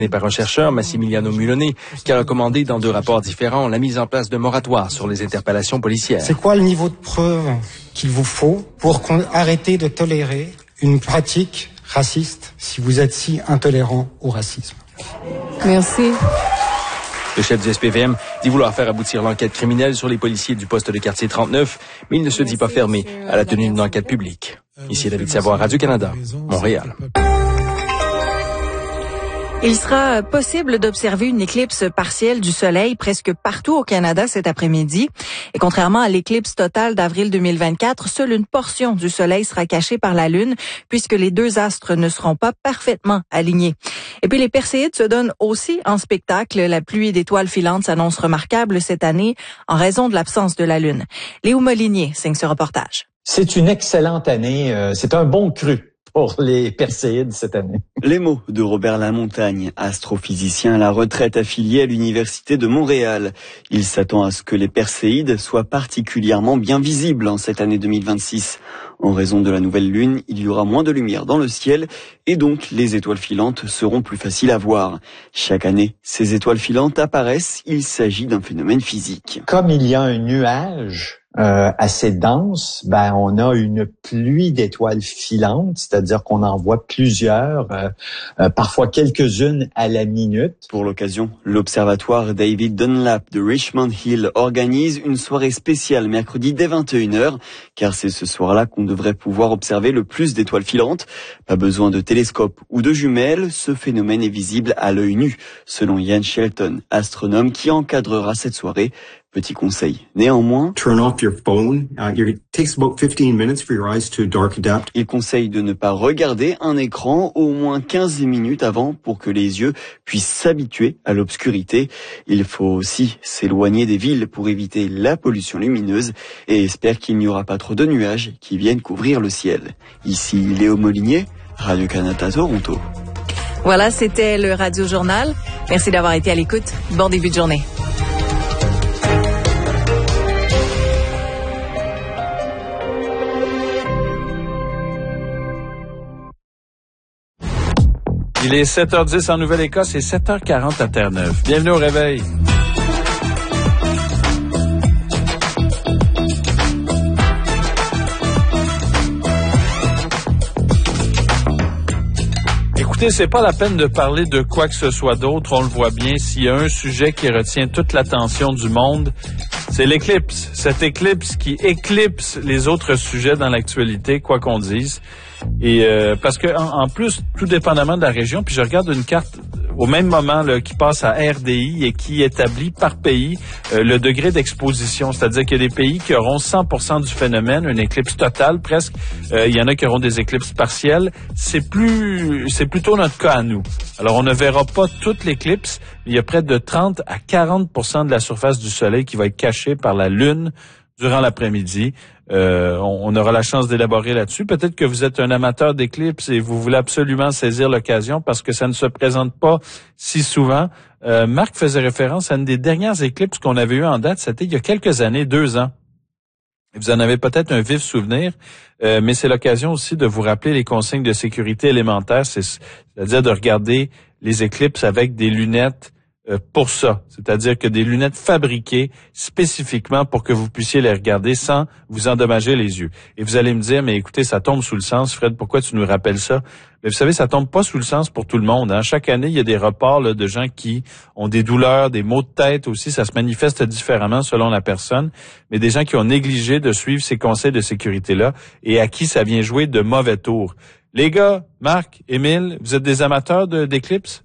par un chercheur, Massimiliano Mulone, qui a recommandé dans 2 rapports différents la mise en place d'un moratoire sur les interpellations policières. C'est quoi le niveau de preuve qu'il vous faut pour arrêter de tolérer une pratique raciste si vous êtes si intolérant au racisme? Merci. Le chef du SPVM dit vouloir faire aboutir l'enquête criminelle sur les policiers du poste de quartier 39, mais il ne se dit pas fermé à la tenue d'une enquête publique. Ici David Savoie, Radio-Canada, Montréal. Il sera possible d'observer une éclipse partielle du soleil presque partout au Canada cet après-midi. Et contrairement à l'éclipse totale d'avril 2024, seule une portion du soleil sera cachée par la Lune puisque les 2 astres ne seront pas parfaitement alignés. Et puis les Perséides se donnent aussi en spectacle. La pluie d'étoiles filantes s'annonce remarquable cette année en raison de l'absence de la Lune. Léo Molinier signe ce reportage. C'est une excellente année. C'est un bon cru pour les Perséides cette année. Les mots de Robert Lamontagne, astrophysicien à la retraite affilié à l'Université de Montréal. Il s'attend à ce que les Perséides soient particulièrement bien visibles en cette année 2026. En raison de la nouvelle lune, il y aura moins de lumière dans le ciel et donc les étoiles filantes seront plus faciles à voir. Chaque année, ces étoiles filantes apparaissent. Il s'agit d'un phénomène physique. Comme il y a un nuage assez dense, on a une pluie d'étoiles filantes, c'est-à-dire qu'on en voit plusieurs, parfois quelques-unes à la minute. Pour l'occasion, l'observatoire David Dunlap de Richmond Hill organise une soirée spéciale mercredi dès 21h, car c'est ce soir-là qu'on devrait pouvoir observer le plus d'étoiles filantes. Pas besoin de télescope ou de jumelles, ce phénomène est visible à l'œil nu, selon Ian Shelton, astronome qui encadrera cette soirée. Petit conseil. Néanmoins, turn off your phone. It takes about 15 minutes for your eyes to dark adapt. Il conseille de ne pas regarder un écran au moins 15 minutes avant pour que les yeux puissent s'habituer à l'obscurité. Il faut aussi s'éloigner des villes pour éviter la pollution lumineuse et espère qu'il n'y aura pas trop de nuages qui viennent couvrir le ciel. Ici Léo Molinier, Radio-Canada Toronto. Voilà, c'était le Radio Journal. Merci d'avoir été à l'écoute. Bon début de journée. Il est 7h10 en Nouvelle-Écosse et 7h40 à Terre-Neuve. Bienvenue au réveil. Écoutez, c'est pas la peine de parler de quoi que ce soit d'autre. On le voit bien. S'il y a un sujet qui retient toute l'attention du monde, c'est l'éclipse. Cette éclipse qui éclipse les autres sujets dans l'actualité, quoi qu'on dise. Et parce que en plus, tout dépendamment de la région, puis je regarde une carte au même moment là, qui passe à RDI et qui établit par pays le degré d'exposition. C'est-à-dire qu'il y a des pays qui auront 100% du phénomène, une éclipse totale presque. Il y en a qui auront des éclipses partielles. C'est plutôt notre cas à nous. Alors on ne verra pas toute l'éclipse, mais il y a près de 30 à 40% de la surface du Soleil qui va être cachée par la Lune durant l'après-midi. On aura la chance d'élaborer là-dessus. Peut-être que vous êtes un amateur d'éclipses et vous voulez absolument saisir l'occasion parce que ça ne se présente pas si souvent. Marc faisait référence à une des dernières éclipses qu'on avait eues en date. C'était il y a quelques années, 2 ans. Vous en avez peut-être un vif souvenir, mais c'est l'occasion aussi de vous rappeler les consignes de sécurité élémentaires, c'est-à-dire de regarder les éclipses avec des lunettes pour ça, c'est-à-dire que des lunettes fabriquées spécifiquement pour que vous puissiez les regarder sans vous endommager les yeux. Et vous allez me dire, mais écoutez, ça tombe sous le sens, Fred, pourquoi tu nous rappelles ça? Mais vous savez, ça tombe pas sous le sens pour tout le monde. Hein? Chaque année, il y a des reports là, de gens qui ont des douleurs, des maux de tête aussi, ça se manifeste différemment selon la personne, mais des gens qui ont négligé de suivre ces conseils de sécurité-là et à qui ça vient jouer de mauvais tours. Les gars, Marc, Émile, vous êtes des amateurs d'éclipses?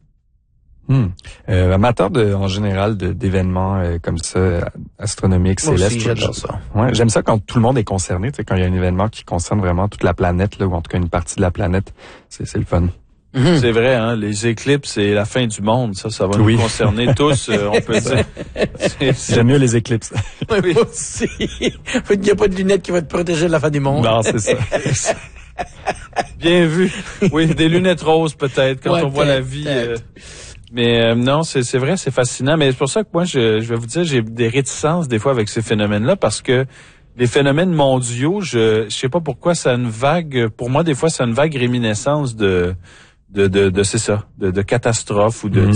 Amateur en général d'événements comme ça, astronomiques, moi célestes. Aussi, j'adore ça. Ouais, j'aime ça quand tout le monde est concerné, tu sais, quand il y a un événement qui concerne vraiment toute la planète, là, ou en tout cas une partie de la planète, c'est le fun. C'est vrai, hein, les éclipses, c'est la fin du monde, ça va nous concerner tous, on peut dire. J'aime mieux les éclipses. Oui, aussi. Il n'y a pas de lunettes qui vont te protéger de la fin du monde. Non, c'est ça. Bien vu. Oui, des lunettes roses peut-être, quand on voit la vie. Mais non, c'est vrai, c'est fascinant. Mais c'est pour ça que moi, je vais vous dire, j'ai des réticences des fois avec ces phénomènes-là, parce que les phénomènes mondiaux, je sais pas pourquoi, ça a une vague, pour moi, des fois, c'est une vague réminiscence c'est ça, de catastrophe ou de